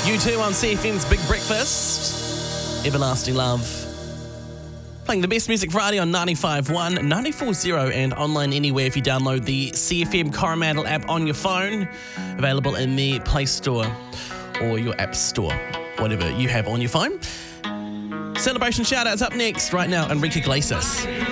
U2 on CFM's Big Breakfast. Everlasting Love. Playing the best music Friday on 95.1, 94.0 and online anywhere if you download the CFM Coromandel app on your phone. Available in the Play Store or your App Store, whatever you have on your phone. Celebration shout-outs up next. Right now, Enrique Iglesias.